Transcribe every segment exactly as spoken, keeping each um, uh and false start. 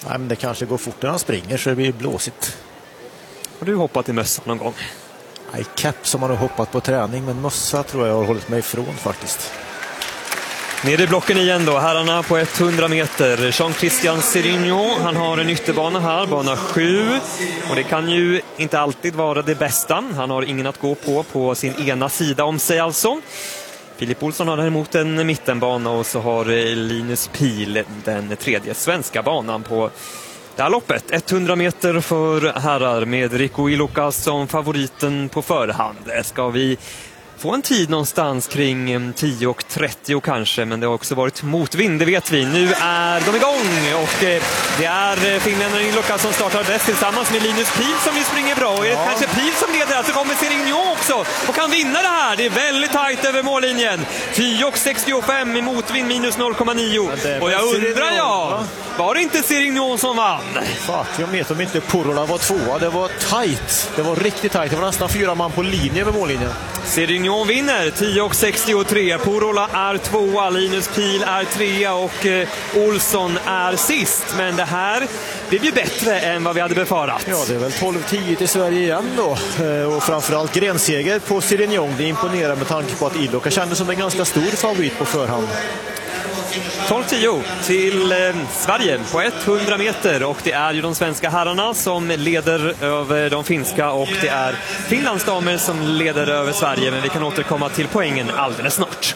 Nej, men det kanske går fort när han springer så det blir blåsigt. Har du hoppat i mössan någon gång? Nej, keps som man har hoppat på träning, men mössa tror jag har hållit mig ifrån faktiskt. Nere i blocken igen då, herrarna på hundra meter. Jean-Christian Sérignon, han har en ytterbana här, bana sju. Och det kan ju inte alltid vara det bästa. Han har ingen att gå på på sin ena sida om sig alltså. Filip Olsson har däremot en mittenbana och så har Linus Pihl den tredje svenska banan på det här loppet. hundra meter för herrar med Rico Iloka som favoriten på förhand. Ska vi få en tid någonstans kring tio och trettio kanske, men det har också varit motvind, det vet vi. Nu är de igång och det är finländaren Iloka som startar bäst tillsammans med Linus Pihl som ju springer bra. Och är det ja. kanske Pihl som leder, så kommer Sérignon också och kan vinna det här. Det är väldigt tajt över mållinjen. tio och sextiofem i motvind, minus noll komma nio. Ja, och jag undrar ja, var det inte Sérignon som vann? Fuck, jag vet om inte Porola var tvåa. Det var tajt, det var riktigt tajt. Det var nästan fyra man på linje med mållinjen. Sérignon vinner tio och sextiotre. Porola är tvåa, Linus Pihl är trea och eh, Olsson är sist. Men det här blir ju bättre än vad vi hade befarat. Ja, det är väl tolv tio till Sverige igen då. Eh, och framförallt grenseger på Sérignon. Det imponerar med tanke på att Iloka kändes som en ganska stor favorit på förhand. tolv tio till eh, Sverige på hundra meter och det är ju de svenska herrarna som leder över de finska och det är Finlands damer som leder över Sverige, men vi kan återkomma till poängen alldeles snart.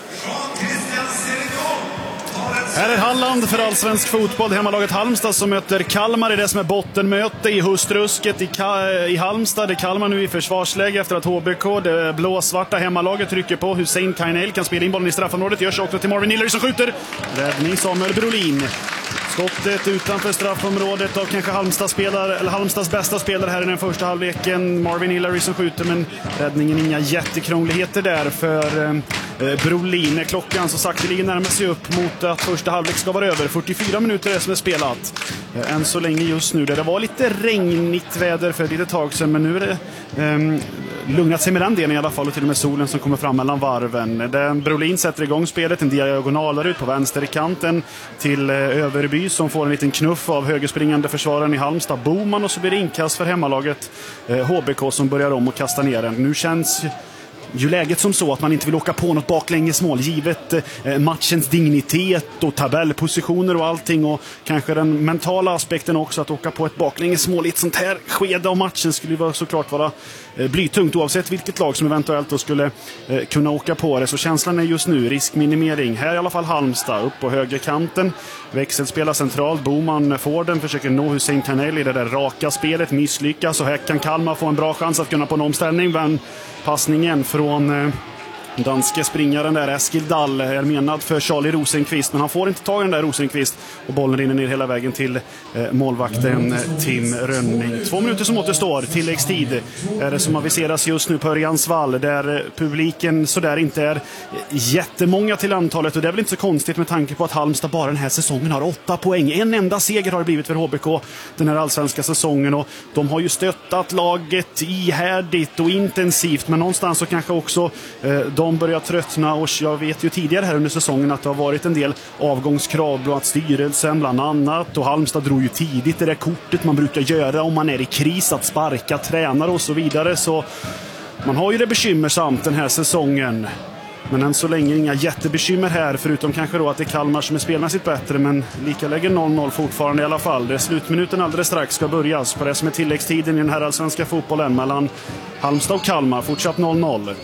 Här är Halland för allsvensk fotboll. Hemmalaget Halmstad som möter Kalmar i det som är bottenmöte i hustrusket i, Ka- i Halmstad. Det är Kalmar nu i försvarsläge efter att H B K, det blåsvarta hemmalaget, trycker på. Hussein Kainel kan spela in bollen i straffområdet. Görs också till Marvin Hillery som skjuter. Räddning Samuel Brolin. Skottet utanför straffområdet av kanske Halmstad spelare, eller Halmstads bästa spelare här i den första halvleken. Marvin Hillery som skjuter, men räddningen inga jättekrångligheter där för eh, Brolin. Klockan så sakteligen närmar sig upp mot att första halvlek ska vara över. fyrtiofyra minuter är det som är spelat. Eh, än så länge just nu. Där det var lite regnigt väder för ett litet tag sedan, men nu är det eh, lugnat sig med den delen i alla fall, och till och med solen som kommer fram mellan varven. Den Brolin sätter igång spelet, en diagonalare ut på vänsterkanten till eh, Överby som får en liten knuff av högerspringande försvararen i Halmstad, Boman, och så blir det inkast för hemmalaget eh, H B K som börjar om och kastar ner den. Nu känns ju läget som så att man inte vill åka på något baklängesmål givet eh, matchens dignitet och tabellpositioner och allting, och kanske den mentala aspekten också. Att åka på ett baklängesmål i ett sånt här skede av matchen skulle vara, såklart vara eh, blytungt oavsett vilket lag som eventuellt då skulle eh, kunna åka på det. Så känslan är just nu riskminimering. Här i alla fall Halmstad upp på högerkanten, växelspelar centralt, Boman får den, försöker nå Hussein Kainel i det där raka spelet, misslyckas, och här kan Kalmar få en bra chans att kunna på en omställning, men passningen från eh, danske springaren där, Eskil Dahl, är menad för Charlie Rosenqvist, men han får inte ta den där Rosenqvist, och bollen rinner ner hela vägen till eh, målvakten eh, Tim Rönning. Två minuter som återstår, tilläggstid är det som aviseras just nu på Örjansvall, där eh, publiken sådär inte är jättemånga till antalet, och det är väl inte så konstigt med tanke på att Halmstad bara den här säsongen har åtta poäng. En enda seger har det blivit för H B K den här allsvenska säsongen, och de har ju stöttat laget ihärdigt och intensivt, men någonstans så kanske också eh, de De börjar tröttna, och jag vet ju tidigare här under säsongen att det har varit en del avgångskrav bland styrelsen bland annat, och Halmstad drog ju tidigt det där kortet man brukar göra om man är i kris, att sparka tränare och så vidare, så man har ju det bekymmersamt den här säsongen. Men än så länge inga jättebekymmer här, förutom kanske då att det är Kalmar som är spelmässigt bättre, men lika lägger noll noll fortfarande i alla fall. Det är slutminuten alldeles strax ska börjas på det som är tilläggstiden i den här allsvenska fotbollen mellan Halmstad och Kalmar, fortsatt noll noll.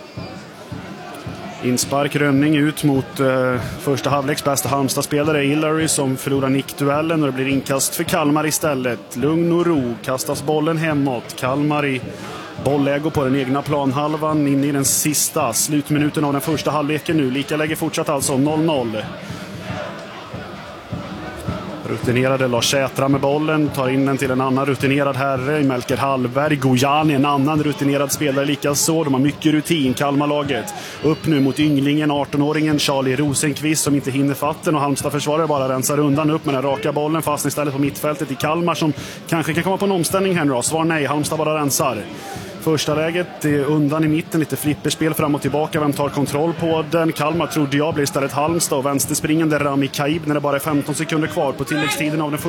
Inspark Rönning ut mot eh, första halvleks bästa Halmstad-spelare Hillery som förlorar nickduellen, och det blir inkast för Kalmar istället. Lugn och ro, kastas bollen hemåt. Kalmar i bollägo på den egna planhalvan in i den sista slutminuten av den första halvleken nu. Lika läge fortsatt alltså noll noll. Rutinerade Lars Sätra med bollen, tar in den till en annan rutinerad herre, Melker Hallberg. Gojani, en annan rutinerad spelare lika så. De har mycket rutin, Kalmarlaget. Upp nu mot ynglingen, arton-åringen Charlie Rosenqvist som inte hinner fatten, och Halmstad försvarare bara rensar undan upp med den raka bollen, fast istället på mittfältet i Kalmar som kanske kan komma på en omställning här nu då. Svar nej, Halmstad bara rensar. Första läget är undan i mitten, lite flipperspel fram och tillbaka. Vem tar kontroll på den? Kalmar trodde jag blir istället Halmstad, och vänsterspringande Rami Kaib när det bara är femton sekunder kvar på tilläggstiden av den första.